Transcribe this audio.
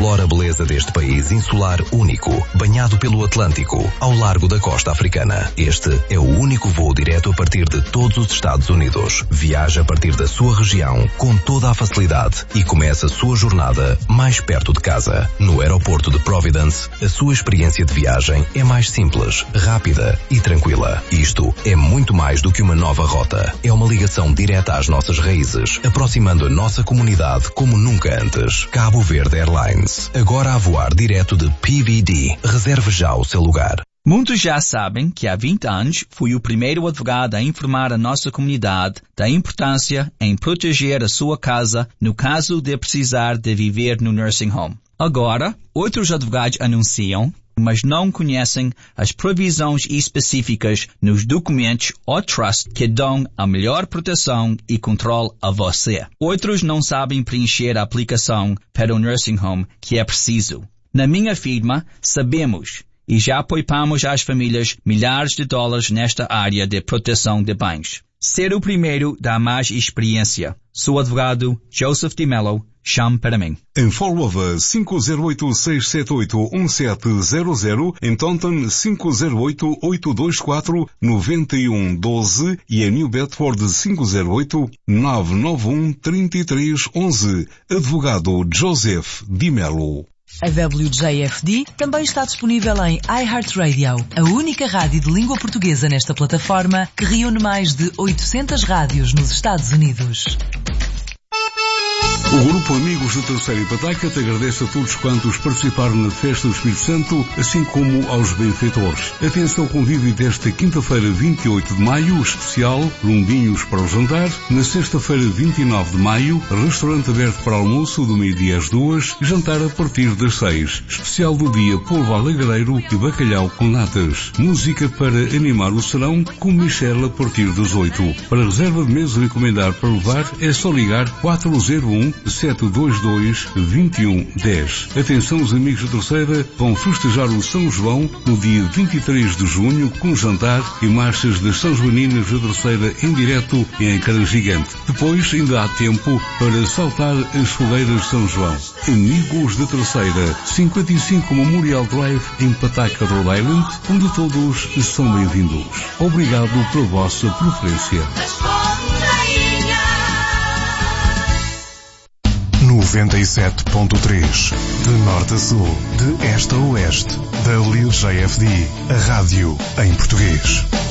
explora a beleza deste país insular único, banhado pelo Atlântico, ao largo da costa africana. Este é o único voo direto a partir de todos os Estados Unidos. Viaja a partir da sua região com toda a facilidade e começa a sua jornada mais perto de casa. No aeroporto de Providence, a sua experiência de viagem é mais simples, rápida e tranquila. Isto é muito mais do que uma nova rota. É uma ligação direta às nossas raízes, aproximando a nossa comunidade como nunca antes. Cabo Verde Airlines, agora a voar direto de PVD. Reserve já o seu lugar. Muitos já sabem que há 20 anos fui o primeiro advogado a informar a nossa comunidade da importância em proteger a sua casa no caso de precisar de viver no nursing home. Agora, outros advogados anunciam, mas não conhecem as provisões específicas nos documentos ou trust que dão a melhor proteção e controle a você. Outros não sabem preencher a aplicação para o nursing home que é preciso. Na minha firma, sabemos e já poupamos às famílias milhares de dólares nesta área de proteção de bens. Ser o primeiro dá mais experiência. Sou advogado Joseph Di Mello. Chame para mim. Em Fall River, 508-678-1700, em Taunton, 508-824-9112 e em New Bedford, 508-991-3311. Advogado Joseph Di Mello. A WJFD também está disponível em iHeartRadio, a única rádio de língua portuguesa nesta plataforma que reúne mais de 800 rádios nos Estados Unidos. O Grupo Amigos da Terceira e Pataca te agradece a todos quantos participaram na Festa do Espírito Santo, assim como aos benfeitores. Atenção ao convívio desta quinta-feira, 28 de maio, especial, lombinhos para o jantar. Na sexta-feira, 29 de maio, restaurante aberto para almoço do meio-dia às 2, jantar a partir das 6. Especial do dia, polvo alagareiro e bacalhau com natas. Música para animar o serão, com Michelle a partir das 8. Para reserva de mesa e encomendar para levar, é só ligar 401-722-2110. Atenção, os amigos da Terceira vão festejar o São João no dia 23 de junho com jantar e marchas das São Joaninas da Terceira em direto e em cara gigante. Depois ainda há tempo para saltar as fogueiras de São João. Amigos da Terceira, 55 Memorial Drive em Pataca, Rhode Island, onde todos são bem-vindos. Obrigado pela vossa preferência. 97.3 de norte a sul, de este a oeste, da WJFD, a rádio em português.